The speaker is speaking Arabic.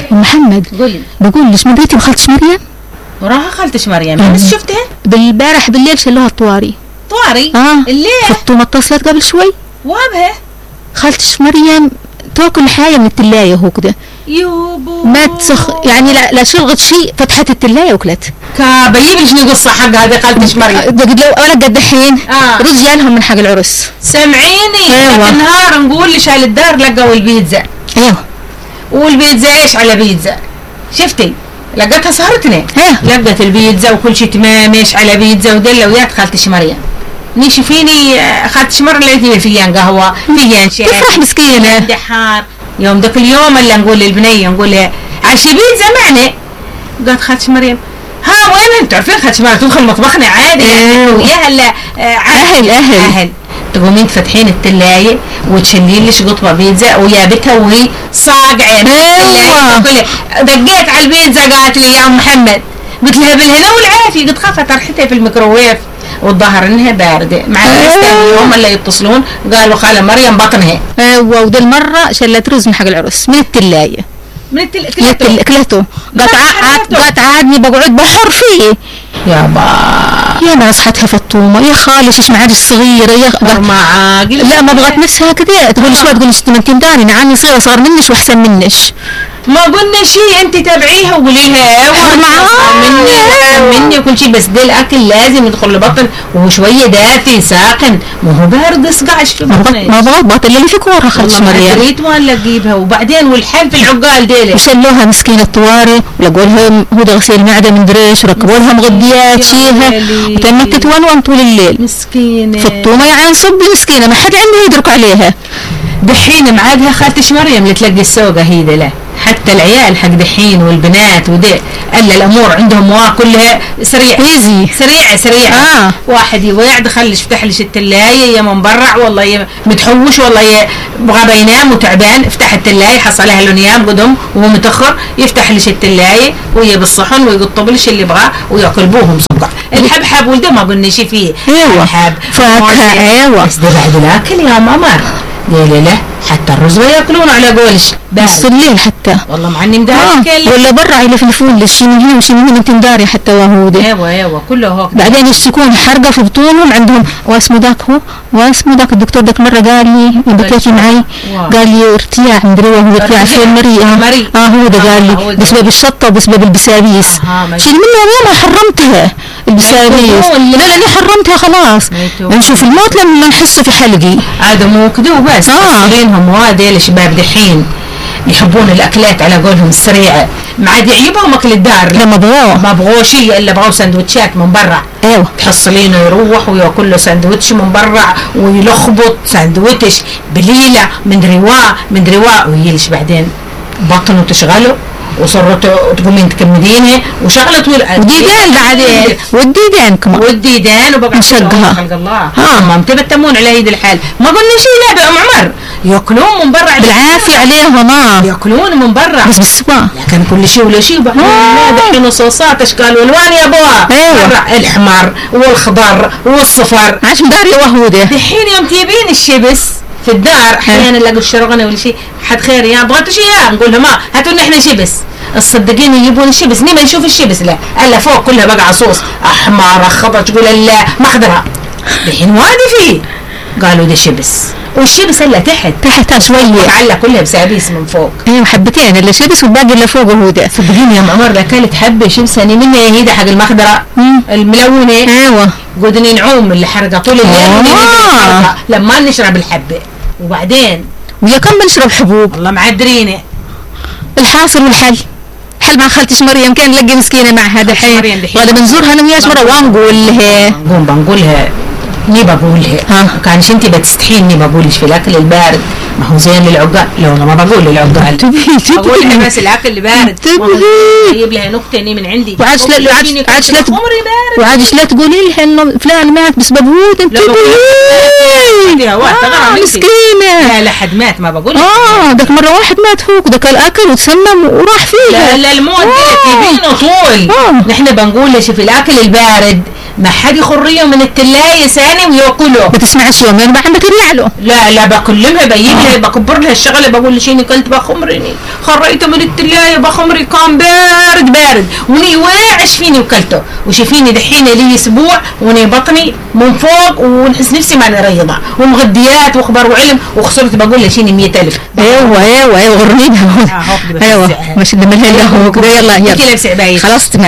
محمد قولي. بقول لك ما دريتي بخالتش مريم؟ وراها خالتش مريم بس شفتها بالبارح بالليل شلوها الطواري. طواري؟ الليل فطومة اتصلت قبل شوي وابها خالتش مريم تاكل حاجة من التلاية هو كده يوبو ما يعني لا شغلت شيء فتحت التلاية وكلت. بجيب شنو قصة حق هذه خالتش مريم. لو انا قد الحين رجالهم من حق العرس سمعيني النهار نقول لشال الدار لقوا البيتزا. والبيتزا ايش على بيتزا شفتي لقيتها سهرتنا. لقت البيتزا وكل شيء تمام ايش على بيتزا ودله ويات خالتش مريم. نيشي فيني خالتش مريم لقيتني فيان قهوه فيان شاي تفرح مسكينه دحار. يوم ذاك اليوم اللي نقول للبنيه نقول لها عشي بيتزا معنا. قالت خالتش مريم ها وين انتوا عارفين خالتش مريم تدخل مطبخنا عادي وياها لا اهل تقومين تفتحين التلاية وتشلين ليش قطبة بيتزا ويابتها وهي صاقعة. دقيت على البيتزا قالت لي يا محمد قلت لها بالهنا والعافية قد خافت ريحتها في الميكروويف والظهر انها باردة مع اليوم اللي يتصلون قالوا خالة مريم بطنها. وده المرة شلت رز من حق العرس من التلاية كلته قالت عادني بقعد بحر فيه يا ناصحتها فطومة يا خالي شو معادش صغيرة يا لا ما بغت نفسها كده تقول شوي تقول انت ما تنداني نعاني صغيرة صار منش واحسن منش. ما قلنا شيء انت تابعيها وقولي لها مني وكل شيء بس ده الاكل لازم يدخل لبطن وهو شويه دافي ساخن ما هو بارد اسقعش في بطنك. ما بغض بطن اللي في كوره خالتش مريم دريت ولا تجيبها وبعدين والحل في العقال ديله شلوها مسكينه الطواري ولقوا لها هدى غسيل معده من دريش وركبوا لها مغذيات فيها وتمت تتونون طول الليل مسكينه فطومه يعني صب مسكينه ما حد عنده يدرك عليها. دحين معادها خالتش مريم اللي تلقي السوقه هي لا حتى العيال حق دحين والبنات وده الا الامور عندهم كلها سريعه واحد يوعد خلش فتح لش التلايه يا منبرع والله يا متحوش والله يا بغى ينام وتعبان افتح التلايه حصل اهله نيام قدم وهو متاخر يفتح لش التلايه وهي بالصحن ويقطب لش اللي يبغاه وياكل بوهم صبع الحبحب ولده ما قلنا شي فيه حب فاكهه بس ده بعد الاكل يا ماما لا حتى الرز ياكلون على قولش بس الليل حتى والله معني مداري ولا برا يلفلفون للشي من هنا وشي من هنا انت مداري حتى وهو ده ايوه كله هو بعدين يشتكون حرقه في بطونهم عندهم واسمه ذاك الدكتور ذاك مره قال لي بكيتي معي قال لي ارتياح مدري هو ارتياح في المريء هو ده قال لي بسبب الشطه وبسبب البسابيس شيل منها ما حرمتها البسابيس لا لاني حرمتها خلاص نشوف الموت لما نحسه في حلقي عاد مو كده وبس لينهم وادي الشباب دحين يحبون الاكلات على قولهم السريعه ما عاد يعيبهم اكل الدار لا ما بغوا شيء الا بغوا سندوتشات من برا. تحصلينه يروح وياكل له سندوتش من برا ويلخبط سندوتش بليله من رواء ويجلس بعدين بطنه تشغله وصرت تقومين تكمدينه وشغلت وديدان بعدين والديدان وبقى مشقها خلق الله ما تبتمون على هيد الحال ما قلنا شيء لا بأم عمر ياكلون من برا بالعافيه عليهم ياكلون من برا بس بالصباح لكن كل شيء ولا شيء دحين وصوصات اشكال والوان يا ابوها الحمر والخضر والصفر عاش مداري وهوده دحين يوم تجيبين الشبس في الدار احيانا نلاقوا الشرغنه ولا شيء حد خير يا بغيتوا شيء نقول لهم هاتوا لنا احنا شبس الصدقين يجيبون الشبس نيما نشوف الشبس لا الا فوق كلها بقى عصوص احمر خضر تقول لا مخضره الحين وادي فيه قالوا ده شبس والشبس الا تحت شويه معلق كلها بسابيس من فوق حبتين اللي شبس والباقي اللي فوق هو ده صدقيني يا عمر لا كانت حبه شبس اني منها هي ده حق المخضره الملونه قدني نعوم اللي حرقه طول الليل لما نشرب الحبه وبعدين ويا كم بنشرب حبوب والله معدرينه الحاصل والحل حل مع خالتش مريم كان نلقي مسكينه مع هذا الحين وهذا بنزورها انا وياش مره ونقول لها بنقولها ني بقولها كانش انت بتستحين ني بقولش في الاكل البارد ما هو زين للعقال لو انا ما بقول للعقال بقول لها بس الاكل البارد جيب لها نكته ني من عندي وعادش لا تقولي لها انه فلان مات بسبب هود انت مسكينه لا حد مات ما بقول داك مره واحد مات فوق داك الاكل وتسمم وراح فيها لا الموت تجيبينه طول نحن بنقول لها في الاكل البارد ما حد يخريه من التلاية ثاني وياكله. بتسمعش يومين بقى عندك يطلع له. لا بكلمها بيجي بكبر لها الشغله، بقول لها شيني كلت بخمرني خريته من التلاية بخمري كان بارد وني واعش فيني وكلته، وشايفيني دحين لي اسبوع وني بطني من فوق ونحس نفسي ما انا ريضه ومغديات واخبار وعلم، وخسرت بقول لها شيني 100,000. ايوه غريبه. ايوه مش اللي ملها له. يلا خلاص تمام.